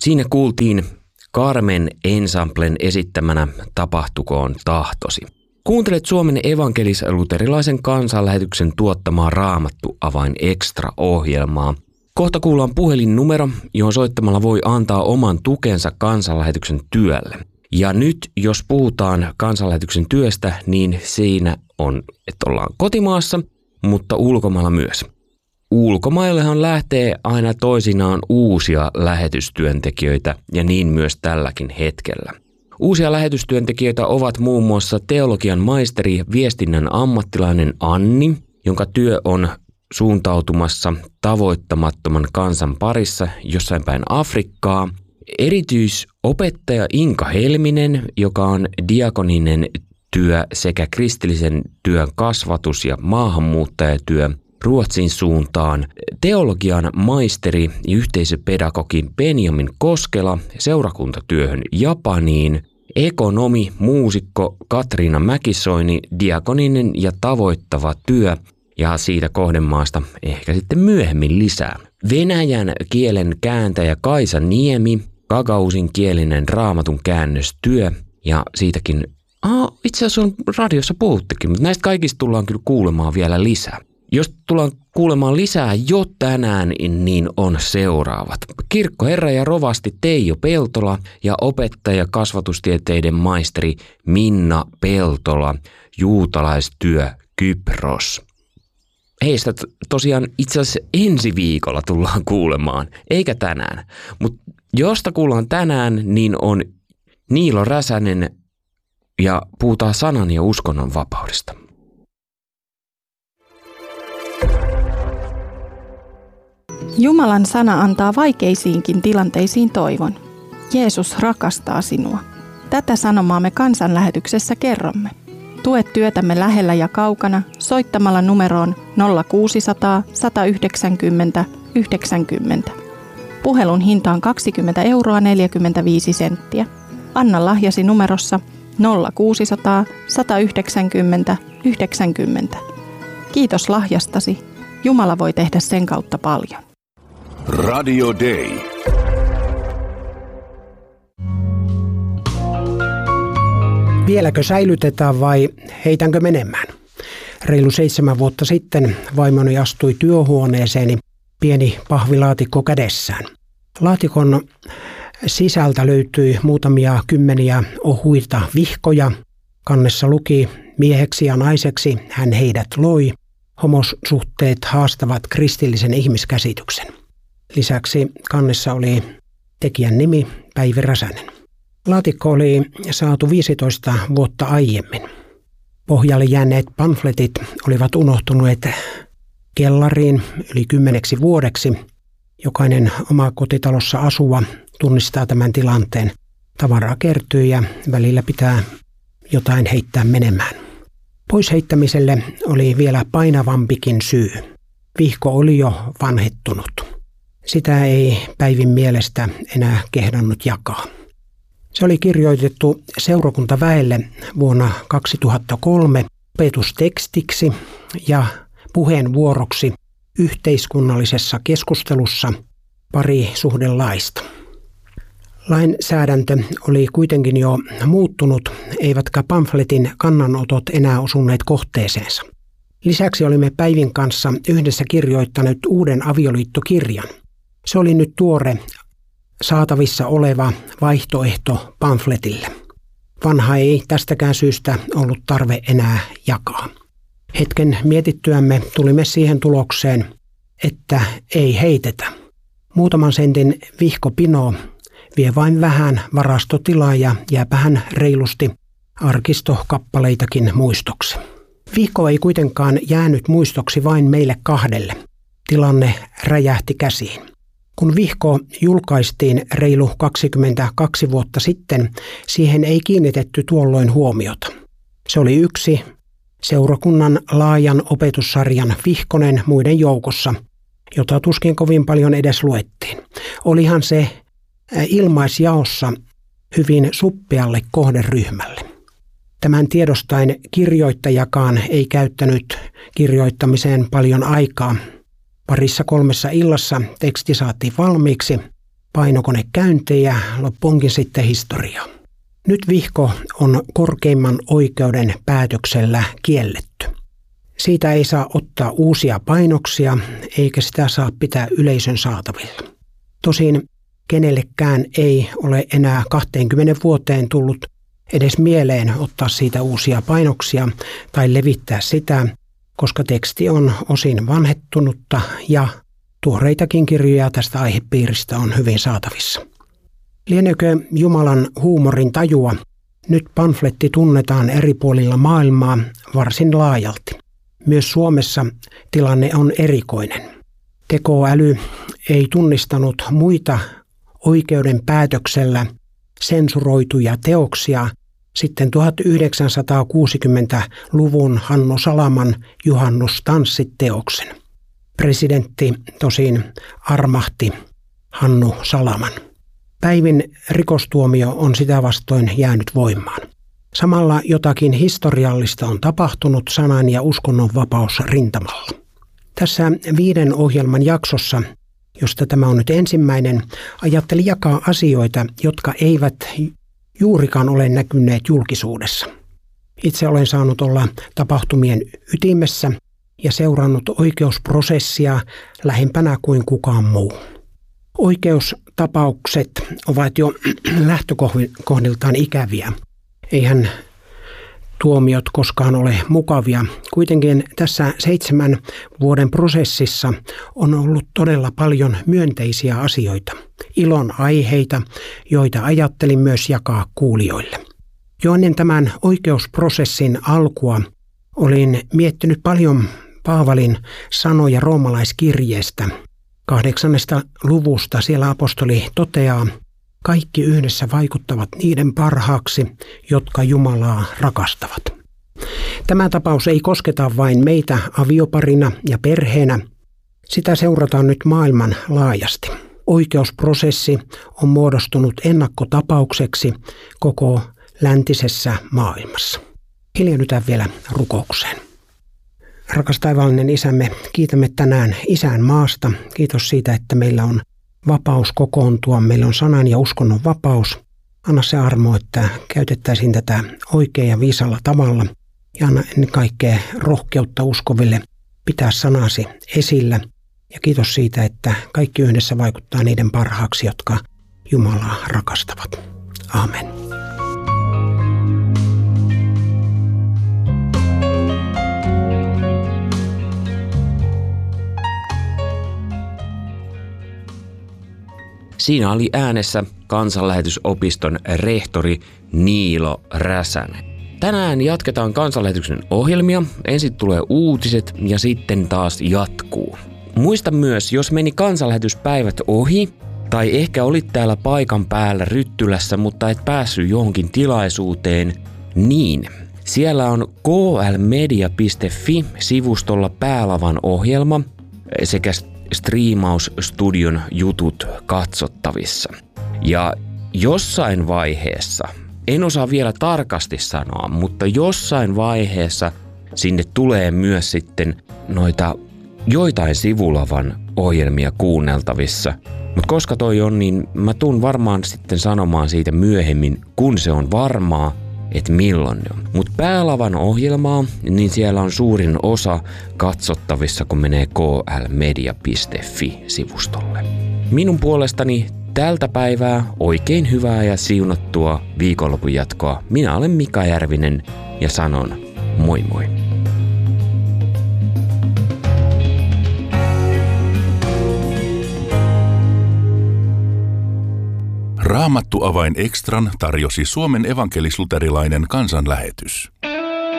Siinä kuultiin Carmen Ensemblen esittämänä Tapahtukoon tahtosi. Kuuntelet Suomen evankelis-luterilaisen kansanlähetyksen tuottamaa Raamattu Avain Extra-ohjelmaa. Kohta kuullaan puhelinnumero, johon soittamalla voi antaa oman tukensa kansanlähetyksen työlle. Ja nyt, jos puhutaan kansanlähetyksen työstä, niin siinä on, että ollaan kotimaassa, mutta ulkomailla myös. Ulkomaillehan lähtee aina toisinaan uusia lähetystyöntekijöitä ja niin myös tälläkin hetkellä. Uusia lähetystyöntekijöitä ovat muun muassa teologian maisteri ja viestinnän ammattilainen Anni, jonka työ on suuntautumassa tavoittamattoman kansan parissa jossain päin Afrikkaa. Erityisopettaja Inka Helminen, joka on diakoninen työ sekä kristillisen työn kasvatus- ja maahanmuuttajatyö Ruotsin suuntaan. Teologian maisteri ja yhteisöpedagogi Benjamin Koskela seurakuntatyöhön Japaniin. Ekonomi, muusikko Katriina Mäkisoini, diakoninen ja tavoittava työ. Ja siitä kohdemaasta ehkä sitten myöhemmin lisää. Venäjän kielen kääntäjä Kaisa Niemi, gagausin kielinen raamatun käännöstyö ja siitäkin, itse asiassa on radiossa puhuttekin, mutta näistä kaikista tullaan kyllä kuulemaan vielä lisää. Jos tullaan kuulemaan lisää jo tänään, niin on seuraavat. Kirkkoherra ja rovasti Teijo Peltola ja opettaja kasvatustieteiden maisteri Minna Peltola, juutalaistyö Kypros. Heistä tosiaan itse asiassa ensi viikolla tullaan kuulemaan, eikä tänään. Mutta josta kuullaan tänään, niin on Niilo Räsänen ja puhutaan sanan ja uskonnon vapaudesta. Jumalan sana antaa vaikeisiinkin tilanteisiin toivon. Jeesus rakastaa sinua. Tätä sanomaa me kansanlähetyksessä kerromme. Tue työtämme lähellä ja kaukana soittamalla numeroon 0600 190 90. Puhelun hinta on 20,45 €. Anna lahjasi numerossa 0600 190 90. Kiitos lahjastasi. Jumala voi tehdä sen kautta paljon. Radio Day. Vieläkö säilytetään vai heitänkö menemään? Reilu 7 vuotta sitten vaimoni astui työhuoneeseeni pieni pahvilaatikko kädessään. Laatikon sisältä löytyi muutamia kymmeniä ohuita vihkoja. Kannessa luki: mieheksi ja naiseksi hän heidät loi. Homosuhteet haastavat kristillisen ihmiskäsityksen. Lisäksi kannessa oli tekijän nimi Päivi Räsänen. Laatikko oli saatu 15 vuotta aiemmin. Pohjalle jääneet pamfletit olivat unohtuneet kellariin yli 10 vuodeksi. Jokainen omakotitalossa asuva tunnistaa tämän tilanteen. Tavaraa kertyy ja välillä pitää jotain heittää menemään. Pois heittämiselle oli vielä painavampikin syy. Vihko oli jo vanhettunut. Sitä ei Päivin mielestä enää kehdannut jakaa. Se oli kirjoitettu seurakuntaväelle vuonna 2003 opetustekstiksi ja puheenvuoroksi yhteiskunnallisessa keskustelussa parisuhdelaista. Lainsäädäntö oli kuitenkin jo muuttunut, eivätkä pamfletin kannanotot enää osuneet kohteeseensa. Lisäksi olimme Päivin kanssa yhdessä kirjoittaneet uuden avioliittokirjan. Se oli nyt tuore, saatavissa oleva vaihtoehto pamfletille. Vanha ei tästäkään syystä ollut tarve enää jakaa. Hetken mietittyämme tulimme siihen tulokseen, että ei heitetä. Muutaman sentin vihkopino vie vain vähän varastotilaa ja jääpähän reilusti arkistokappaleitakin muistoksi. Vihko ei kuitenkaan jäänyt muistoksi vain meille kahdelle. Tilanne räjähti käsiin. Kun vihko julkaistiin reilu 22 vuotta sitten, siihen ei kiinnitetty tuolloin huomiota. Se oli yksi seurakunnan laajan opetussarjan vihkonen muiden joukossa, jota tuskin kovin paljon edes luettiin. Olihan se ilmaisjaossa hyvin suppealle kohderyhmälle. Tämän tiedostaen kirjoittajakaan ei käyttänyt kirjoittamiseen paljon aikaa. 2-3 illassa teksti saatiin valmiiksi. painokonekäyntejä, loppuunkin sitten historiaa. Nyt vihko on korkeimman oikeuden päätöksellä kielletty. Siitä ei saa ottaa uusia painoksia, eikä sitä saa pitää yleisön saatavilla. Tosin kenellekään ei ole enää 20 vuoteen tullut edes mieleen ottaa siitä uusia painoksia tai levittää sitä, koska teksti on osin vanhettunutta ja tuoreitakin kirjoja tästä aihepiiristä on hyvin saatavissa. Lieneekö Jumalan huumorin tajua? Nyt pamfletti tunnetaan eri puolilla maailmaa varsin laajalti. Myös Suomessa tilanne on erikoinen. Tekoäly ei tunnistanut muita oikeuden päätöksellä sensuroituja teoksia sitten 1960-luvun Hannu Salaman Juhannustanssit-teoksen. Presidentti tosin armahti Hannu Salaman. Päivin rikostuomio on sitä vastoin jäänyt voimaan. Samalla jotakin historiallista on tapahtunut sanan- ja uskonnonvapausrintamalla. Tässä 5 ohjelman jaksossa, josta tämä on nyt ensimmäinen, ajattelin jakaa asioita, jotka eivät juurikaan ole näkyneet julkisuudessa. Itse olen saanut olla tapahtumien ytimessä ja seurannut oikeusprosessia lähempänä kuin kukaan muu. Oikeustapaukset ovat jo lähtökohdiltaan ikäviä. Eihän tuomiot koskaan ole mukavia. Kuitenkin tässä 7 vuoden prosessissa on ollut todella paljon myönteisiä asioita, ilon aiheita, joita ajattelin myös jakaa kuulijoille. Jo ennen tämän oikeusprosessin alkua olin miettinyt paljon Paavalin sanoja roomalaiskirjeestä. 8. luvusta siellä apostoli toteaa, kaikki yhdessä vaikuttavat niiden parhaaksi, jotka Jumalaa rakastavat. Tämä tapaus ei kosketa vain meitä avioparina ja perheenä. Sitä seurataan nyt maailman laajasti. Oikeusprosessi on muodostunut ennakkotapaukseksi koko läntisessä maailmassa. Hiljennytään vielä rukoukseen. Rakas taivaallinen Isämme, kiitämme tänään Isän maasta. Kiitos siitä, että meillä on vapaus kokoontua. Meillä on sanan ja uskonnon vapaus. Anna se armo, että käytettäisiin tätä oikein ja viisalla tavalla. Ja anna ennen kaikkea rohkeutta uskoville pitää sanasi esillä. Ja kiitos siitä, että kaikki yhdessä vaikuttaa niiden parhaaksi, jotka Jumalaa rakastavat. Amen. Siinä oli äänessä Kansanlähetysopiston rehtori Niilo Räsänen. Tänään jatketaan Kansanlähetyksen ohjelmia. Ensin tulee uutiset ja sitten taas jatkuu. Muista myös, jos meni kansanlähetyspäivät ohi, tai ehkä olit täällä paikan päällä Ryttylässä, mutta et päässyt johonkin tilaisuuteen, niin siellä on klmedia.fi-sivustolla Päälavan ohjelma sekä striimausstudion jutut katsottavissa. Ja jossain vaiheessa, en osaa vielä tarkasti sanoa, mutta jossain vaiheessa sinne tulee myös sitten noita joitain Sivulavan ohjelmia kuunneltavissa. Mutta koska toi on, niin mä tuun varmaan sitten sanomaan siitä myöhemmin, kun se on varmaa, että milloin ne on. Mutta Päälavan ohjelmaa, niin siellä on suurin osa katsottavissa, kun menee klmedia.fi-sivustolle. Minun puolestani tältä päivää oikein hyvää ja siunattua viikonlopun jatkoa. Minä olen Mika Järvinen ja sanon moi moi. Raamattu-avain Extran tarjosi Suomen evankelis-luterilainen kansanlähetys.